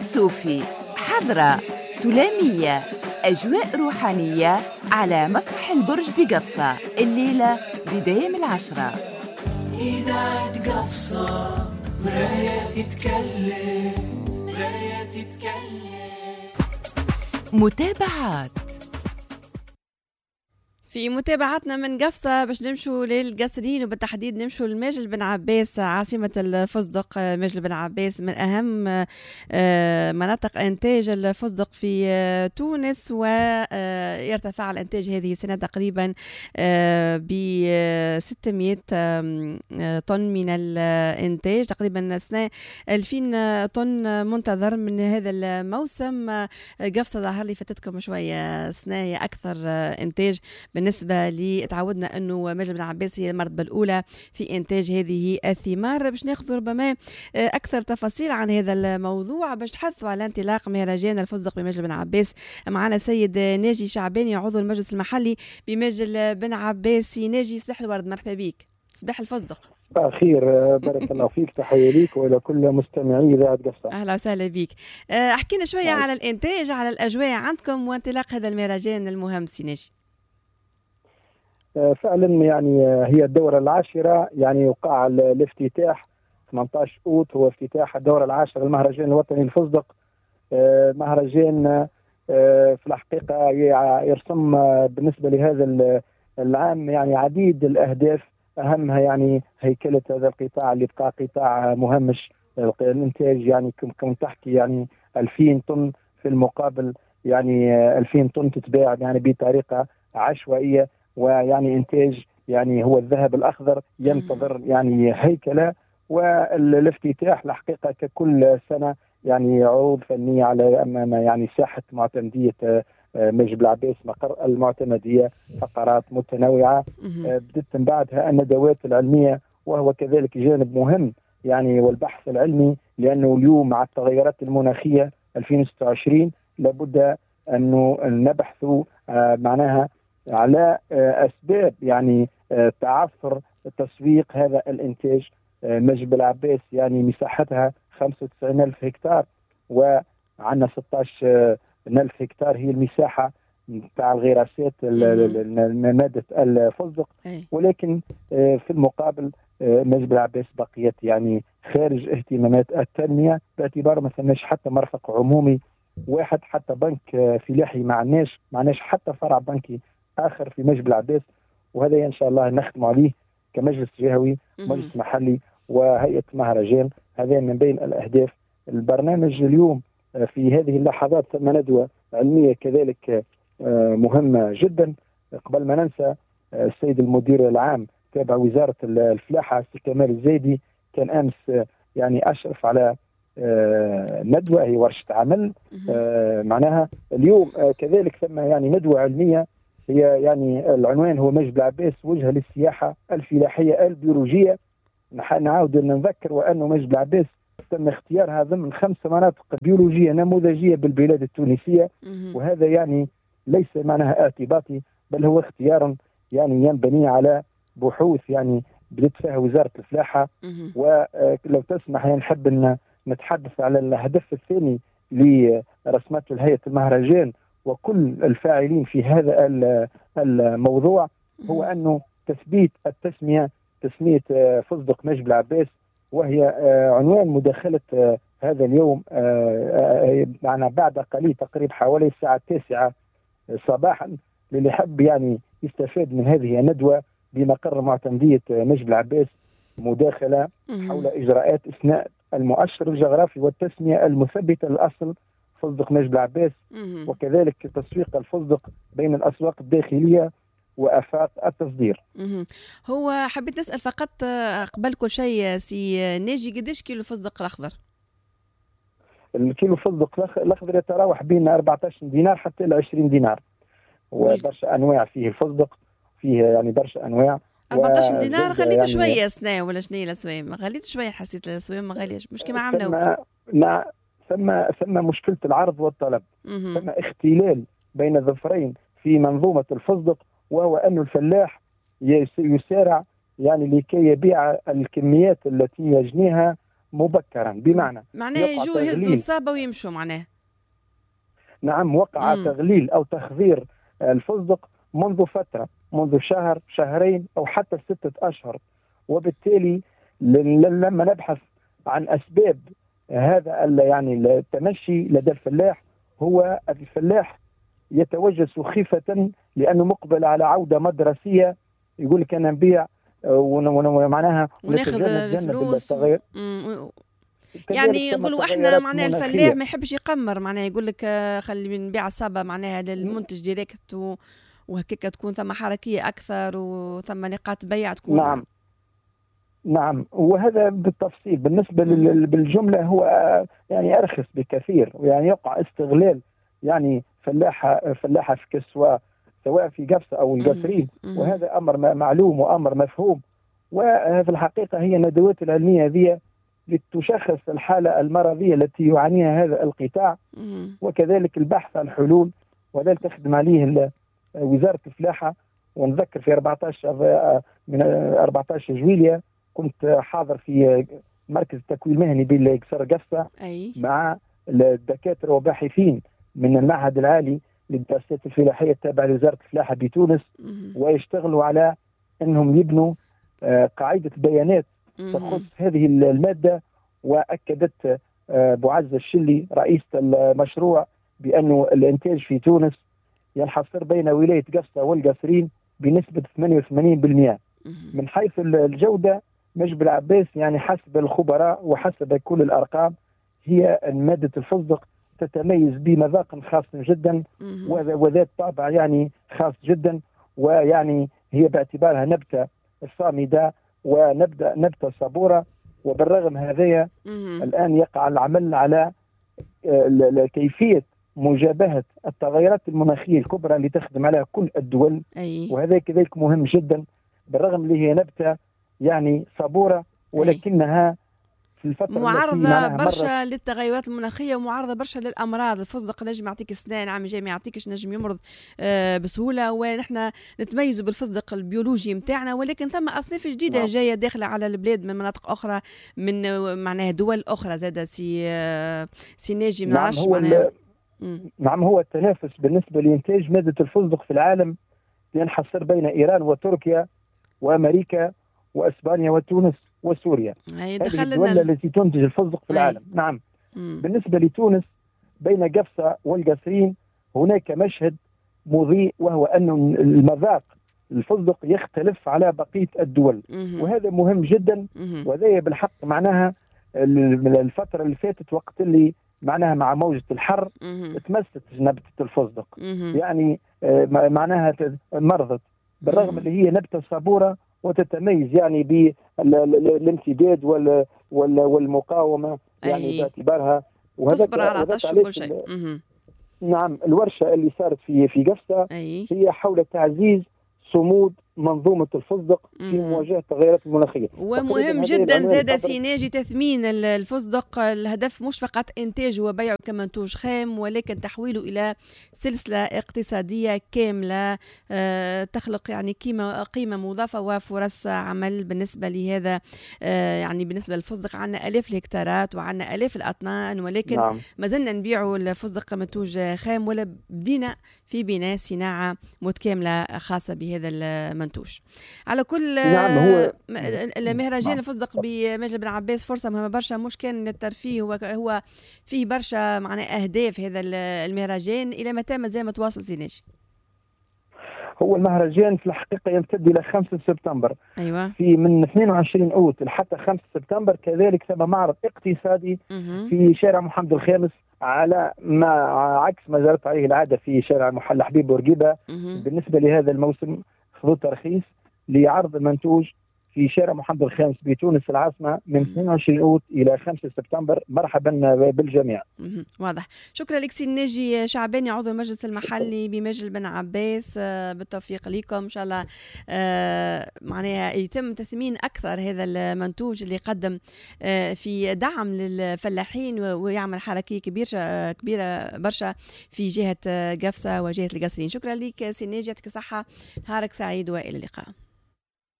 صوفي، حضرة، سلامية، أجواء روحانية على مسرح البرج بقفصة الليلة بداية من 10. إذاعة قفصة مراية تتكلم، مراية تتكلم. متابعات في متابعتنا من قفصة باش نمشوا للقصرين وبالتحديد نمشوا لماجل بن عباس عاصمة الفستق. ماجل بن عباس من أهم مناطق إنتاج الفستق في تونس، ويرتفع الإنتاج هذه السنة تقريبا ب 600 طن من الإنتاج، تقريبا 2000 طن منتظر من هذا الموسم. قفصة ظهر لي فاتتكم شوية سنة أكثر إنتاج بالنسبة لي. تعودنا أنه ماجل بن عباس هي المرتبة الأولى في إنتاج هذه الثمار. باش ناخذ ربما أكثر تفاصيل عن هذا الموضوع باش تحثوا على انطلاق مهرجان الفستق بماجل بن عباس. معنا سيد ناجي شعباني عضو المجلس المحلي بماجل بن عباس. ناجي صباح الورد، مرحبا بك. صباح الفستق. صباح الخير، بارك الله فيك، تحية ليك وإلى كل مستمعي إذاعة قفصة. أهلا وسهلا بك. احكينا شوية على الإنتاج، على الأجواء عندكم وانطلاق هذا المهرجان المهم سي ناجي. فعلا يعني هي الدورة العاشرة، يعني يقع الافتتاح 18 أوت، هو افتتاح الدورة العاشرة المهرجان الوطني للفستق. مهرجان في الحقيقة يرسم بالنسبة لهذا العام يعني عديد الأهداف، أهمها يعني هيكلة هذا القطاع اللي بقى قطاع مهمش. الإنتاج يعني كم تحكي يعني 2000 طن في المقابل يعني 2000 طن تتباع يعني بطريقة عشوائية، ويعني إنتاج يعني هو الذهب الأخضر ينتظر يعني هيكلة. والافتتاح الحقيقة ككل سنة يعني عروض فنية على أمام يعني ساحة معتمدية ماجل بن عباس مقر المعتمدية، فقرات متنوعة. بدت من بعدها الندوات العلمية، وهو كذلك جانب مهم يعني، والبحث العلمي، لأنه اليوم مع التغيرات المناخية 2026 لابد أنه نبحث معناها على أسباب يعني تعثر تسويق هذا الإنتاج. ماجل بن عباس يعني مساحتها 95,000 هكتار، وعندنا 16,000 هكتار هي المساحة تاع الغراسات مادة الفستق، ولكن في المقابل ماجل بن عباس بقيت يعني خارج اهتمامات التنمية، باعتبار ما ثماش حتى مرفق عمومي واحد، حتى بنك فلاحي معناش حتى فرع بنكي آخر في ماجل بن عباس. وهذا إن شاء الله نختم عليه كمجلس جهوي، مجلس محلي وهيئة مهرجان. هذا من بين الأهداف. البرنامج اليوم في هذه اللحظات ثم ندوة علمية كذلك مهمة جدا. قبل ما ننسى السيد المدير العام تابع وزارة الفلاحة السي كمال الزايدي كان أمس يعني أشرف على ندوة، هي ورشة عمل معناها. اليوم كذلك ثم يعني ندوة علمية، هي يعني العنوان هو ماجل بن عباس وجهة للسياحة الفلاحية البيولوجية. نعاود نذكر وأنه ماجل بن عباس تم اختيارها ضمن 5 مناطق بيولوجية نموذجية بالبلاد التونسية، وهذا يعني ليس معناها اعتباطي، بل هو اختيار يعني ينبني على بحوث يعني بدت فيها وزارة الفلاحة. ولو تسمح يعني نحب أن نتحدث على الهدف الثاني لرسمات هيئة المهرجان وكل الفاعلين في هذا الموضوع، هو أنه تثبيت تسمية فستق ماجل بن عباس، وهي عنوان مداخلة هذا اليوم معنا بعد قليل تقريبا حوالي الساعة 9 صباحا، للي يحب يعني يستفاد من هذه الندوة بمقر معتمدية ماجل بن عباس، مداخلة حول إجراءات إثناء المؤشر الجغرافي والتسمية المثبتة للأصل فستق ماجل بن عباس، وكذلك تسويق الفستق بين الأسواق الداخلية وآفاق التصدير. هو حبيت نسأل فقط قبل كل شيء سي ناجي، قديش كيلو الفستق الأخضر؟ الكيلو الفستق الأخضر يتراوح بين 14 دينار حتى إلى 20 دينار، وبرشا أنواع فيه الفستق، فيه يعني برشا أنواع. 14 دينار خليته يعني شوية سنة ولا شنية الأسوام؟ خليته شوية، حسيت الأسوام ما غالية، مش كما عملوا. ثم مشكلة العرض والطلب، ثم اختلال بين الظفرين في منظومة الفستق، وهو أن الفلاح يسارع يعني لكي يبيع الكميات التي يجنيها مبكرا، بمعنى معناه يجوا يهزوا الصابة ويمشوا معناه. نعم، وقع تغليل أو تخذير الفستق منذ فترة، منذ شهر، شهرين، أو حتى 6 أشهر. وبالتالي لما نبحث عن أسباب هذا يعني التمشي لدى الفلاح، هو الفلاح يتوجس خيفة لأنه مقبل على عودة مدرسية، يقول لك أنا نبيع ومعناها وناخذ الفلوس يعني يقولوا احنا معناها الفلاح ما يحبش يقمر، معناها يقول لك خلي نبيع صابة معناها للمنتج ديريكت وهكاك تكون ثم حركية أكثر وثم نقاط بيع تكون. نعم، وهذا بالتفصيل. بالنسبة بالجملة هو يعني أرخص بكثير، ويعني يقع استغلال يعني فلاحة في كسوة، سواء في قفصة أو القصرين، وهذا أمر معلوم وأمر مفهوم. وفي الحقيقة هي الندوات العلمية هذه لتشخص الحالة المرضية التي يعانيها هذا القطاع، وكذلك البحث عن حلول، وذا تخدم عليه وزارة الفلاحة. ونذكر في 14 جويلية كنت حاضر في مركز التكوين المهني بالقصر قفصة مع الدكاترة وباحثين من المعهد العالي للدراسات الفلاحية التابع لوزارة الفلاحة بتونس، ويشتغلوا على أنهم يبنوا قاعدة بيانات تخص هذه المادة. وأكدت بوعز الشلي رئيسة المشروع بأنه الإنتاج في تونس ينحصر بين ولاية قفصة والقصرين بنسبة 88%. من حيث الجودة مجب العباس يعني حسب الخبراء وحسب كل الأرقام هي مادة الفستق تتميز بمذاق خاص جدا وذات طابع يعني خاص جدا، ويعني هي باعتبارها نبتة صامدة ونبتة صبورة. وبالرغم هذا الآن يقع العمل على كيفية مجابهة التغيرات المناخية الكبرى اللي تخدم عليها كل الدول، وهذا كذلك مهم جدا. بالرغم اللي هي نبتة يعني صبورة، ولكنها في الفترة معرضة برشا للتغيرات المناخية، ومعرضة برشا للأمراض. الفستق نجم يعطيك سنان، عام جاي ما يعطيكش، نجم يمرض بسهولة. ونحن نتميز بالفستق البيولوجي متاعنا، ولكن ثم أصناف جديدة جاية داخلة على البلاد من مناطق أخرى، من معناها دول أخرى زادة سي ناجي ما نعرفش معناها. نعم، هو التنافس بالنسبة لإنتاج مادة الفستق في العالم ينحصر بين إيران وتركيا وأمريكا وأسبانيا وتونس وسوريا. هذه الدول التي تنتج الفستق في العالم. نعم. بالنسبة لتونس بين قفصة والقصرين هناك مشهد مضيء، وهو أن المذاق الفستق يختلف على بقية الدول، وهذا مهم جدا. وهذا بالحق معناها الفترة اللي فاتت وقت اللي معناها مع موجة الحر تمست نبتة الفستق، يعني معناها مرضت، بالرغم اللي هي نبتة صبورة وتتميز يعني بالامتداد والمقاومة يعني باعتبارها، تصبر على عطش وكل شيء. نعم، الورشة اللي صارت في قفصة هي حول تعزيز صمود منظومة الفستق في مواجهة التغيرات المناخية. ومهم جدا زاد سيناجي تثمين الفستق. الهدف مش فقط إنتاجه وبيعه كمنتوج خام، ولكن تحويله إلى سلسلة اقتصادية كاملة تخلق يعني قيمة مضافة وفرص عمل بالنسبة لهذا. يعني بالنسبة للفستق عنا آلاف الهكتارات وعنا آلاف الأطنان، ولكن ما زلنا نبيعه الفستق كمنتوج خام، ولا بدينا في بناء صناعة متكاملة خاصة بهذا المنتوج. على كل هو المهرجان الفستق بمجلب بن عباس فرصة مهمة برشا، مش كان للترفيه، هو فيه برشا معنى أهداف هذا المهرجان. إلى متى مازال متواصل زيناجي؟ هو المهرجان في الحقيقة يمتد إلى 5 سبتمبر. أيوة. في من 22 أوت لحتى 5 سبتمبر. كذلك ثم معرض اقتصادي في شارع محمد الخامس، على ما عكس ما جرت عليه العادة في شارع محل حبيب بورقيبة. بالنسبة لهذا الموسم خذوا ترخيص لعرض المنتوج في شارع محمد الخامس بتونس العاصمة من 22 أوت إلى 5 سبتمبر. مرحبا بالجميع. واضح. شكرا لك سي ناجي شعباني، عضو المجلس المحلي بمجلس بن عباس. بالتوفيق لكم إن شاء الله. معناها يتم تثمين أكثر هذا المنتوج اللي قدم في دعم للفلاحين، ويعمل حركية كبيرة برشا في جهة قفصة وجهة القصرين. شكرا لك سي ناجي، يعطيك الصحة، نهارك سعيد وإلى اللقاء.